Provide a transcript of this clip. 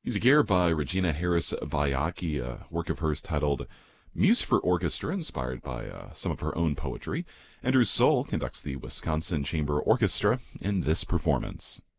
Music here by Regina Harris Bayaki, a work of hers titled Muse for Orchestra, inspired by some of her own poetry. Andrew Soul conducts the Wisconsin Chamber Orchestra in this performance.